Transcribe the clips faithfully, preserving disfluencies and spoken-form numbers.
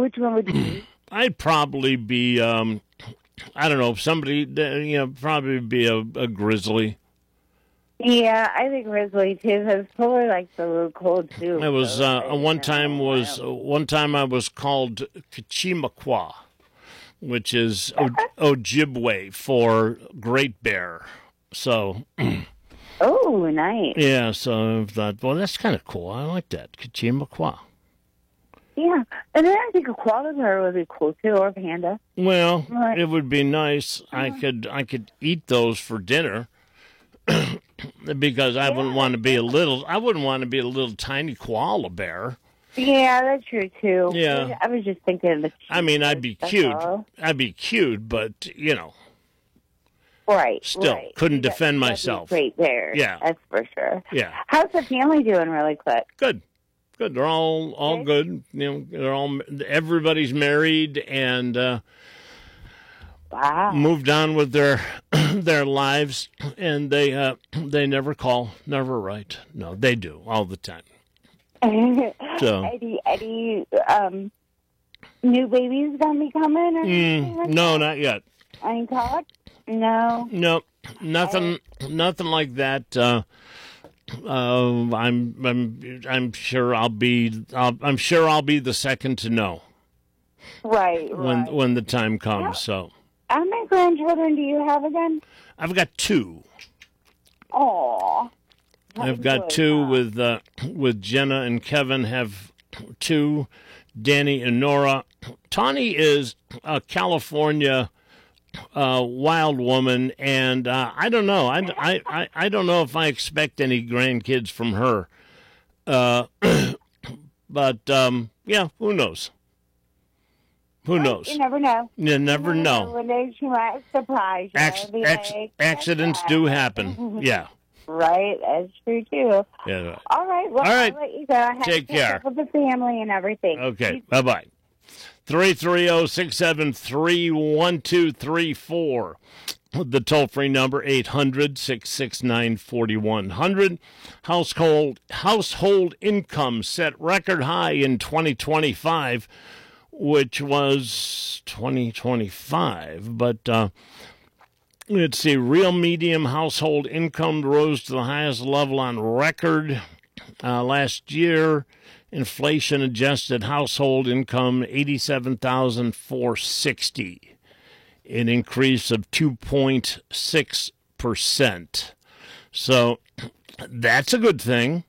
which one would you be? I'd probably be, um, I don't know, somebody, you know, probably be a, a grizzly. Yeah, I think grizzly too. Because polar likes a little cold too. I was so uh, I, one no, time was I uh, one time I was called Kichimakwa, which is o- Ojibwe for Great Bear. So. Oh, nice. Yeah, so I thought, well, that's kind of cool. I like that. Kichimakwa. Yeah, and then I think a koala bear would be cool too, or a panda. Well, Right. it would be nice. I could I could eat those for dinner because I wouldn't want to be a little. I wouldn't want to be a little tiny koala bear. Yeah, that's true too. Yeah. I was just thinking of the. I mean, I'd be that's cute. all. I'd be cute, but you know, Right. still right. couldn't That- defend that'd be myself. Great bear. Yeah. that's for sure. Yeah, How's the family doing, really quick? good, good. They're all all good. You know, they're all everybody's married and uh, Wow. moved on with their their lives, and they uh, they never call, never write. No, they do all the time. So. Any any um new babies gonna be coming or anything Mm, like no, that? not yet. Any talk? No. No, nothing, nothing like that. Uh, uh, I'm, I'm, I'm sure I'll be. I'll, I'm sure I'll be the second to know Right. when right. when the time comes. Yeah. So How many grandchildren do you have again? I've got two. Aw. I've got two with uh, with Jenna and Kevin have two. Danny and Nora. Tawny is a California uh, wild woman, and uh, I don't know. I, I, I, I don't know if I expect any grandkids from her. Uh, but um, yeah, who knows? Who knows? You never know. You never know. One day she might surprise you. Acc- Be acc- like, accidents "What's do that?" happen. Yeah. Right, that's true too. Yeah. All right, well, All right. I'll let you go. I have Take to catch care. up with the family and everything. Okay. Bye bye. three three zero, six seven three, one two three four. The toll free number eight hundred, six six nine, four one zero zero. Household household income set record high in twenty twenty-five, which was twenty twenty-five, but uh let's see, real medium household income rose to the highest level on record uh, last year. Inflation adjusted household income eighty-seven thousand four hundred sixty dollars, an increase of two point six percent. So that's a good thing.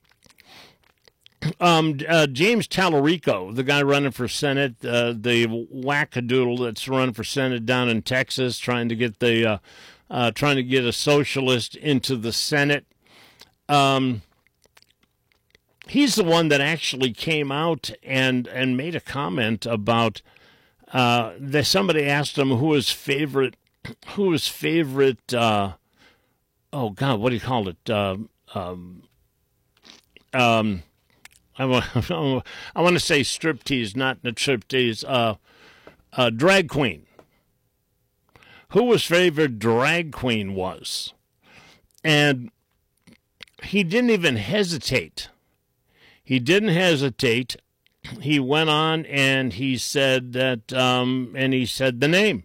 Um, uh, James Tallarico, the guy running for Senate, uh, the wackadoodle that's running for Senate down in Texas, trying to get the uh, uh, trying to get a socialist into the Senate. Um, he's the one that actually came out and and made a comment about uh, that somebody asked him who his favorite who his favorite uh, oh God, what do you call it? Uh, um, um, I want, I want to say striptease, not the striptease, uh, uh, drag queen. Who his favorite drag queen was. And he didn't even hesitate. He didn't hesitate. He went on and he said that, um, and he said the name.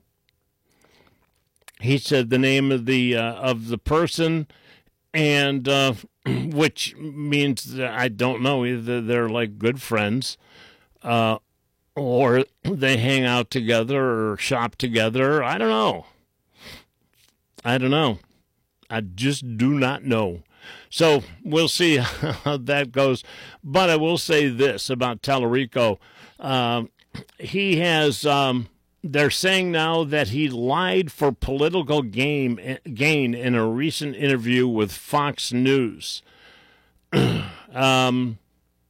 He said the name of the uh, of the person, and uh, which means that I don't know, either they're like good friends, uh, or they hang out together or shop together. I don't know. I don't know. I just do not know. So we'll see how that goes. But I will say this about Tallarico. Uh, he has, um, they're saying now that he lied for political gain, gain in a recent interview with Fox News. um,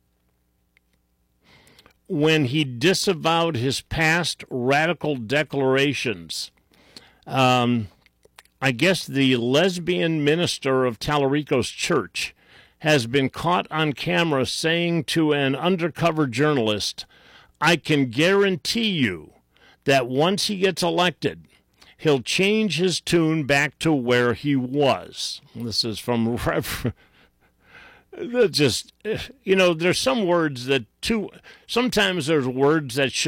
when he disavowed his past radical declarations, um, I guess the lesbian minister of Tallarico's church has been caught on camera saying to an undercover journalist, "I can guarantee you that once he gets elected, he'll change his tune back to where he was." This is from Reverend. Just, you know, there's some words that too, sometimes there's words that should